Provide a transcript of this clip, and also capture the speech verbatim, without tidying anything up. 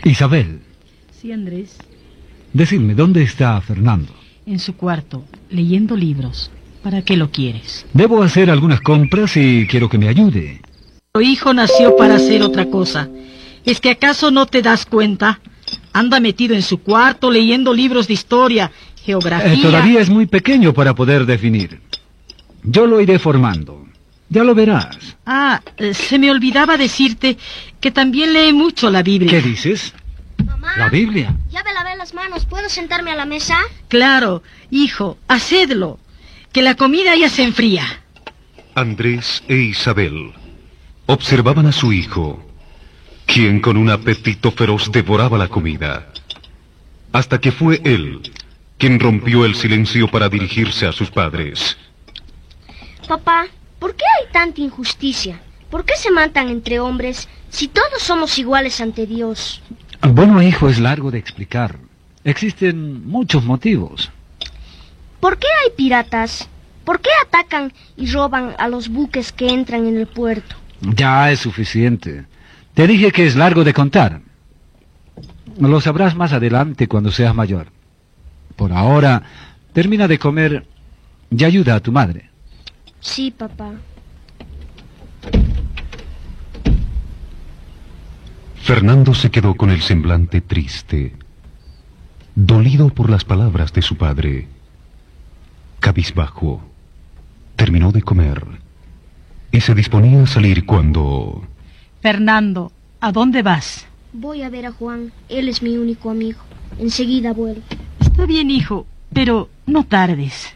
Isabel. Sí, Andrés. Decidme, ¿dónde está Fernando? En su cuarto, leyendo libros. ¿Para qué lo quieres? Debo hacer algunas compras y quiero que me ayude. Tu hijo nació para hacer otra cosa. ¿Es que acaso no te das cuenta? Anda metido en su cuarto leyendo libros de historia, geografía... Eh, todavía es muy pequeño para poder definir. Yo lo iré formando. Ya lo verás. Ah, eh, se me olvidaba decirte que también lee mucho la Biblia. ¿Qué dices? Mamá, ¿La Biblia? ya me lavé las manos. ¿Puedo sentarme a la mesa? Claro, hijo, hacedlo, que la comida ya se enfría. Andrés e Isabel observaban a su hijo, quien con un apetito feroz devoraba la comida, hasta que fue él quien rompió el silencio para dirigirse a sus padres. Papá, ¿por qué hay tanta injusticia? ¿Por qué se matan entre hombres si todos somos iguales ante Dios? Bueno, hijo, es largo de explicar. Existen muchos motivos. ¿Por qué hay piratas? ¿Por qué atacan y roban a los buques que entran en el puerto? Ya es suficiente. Te dije que es largo de contar. Lo sabrás más adelante cuando seas mayor. Por ahora, termina de comer y ayuda a tu madre. Sí, papá. Fernando se quedó con el semblante triste, dolido por las palabras de su padre. Cabizbajo, terminó de comer y se disponía a salir cuando... Fernando, ¿a dónde vas? Voy a ver a Juan. Él es mi único amigo. Enseguida vuelvo. Está bien, hijo, pero no tardes.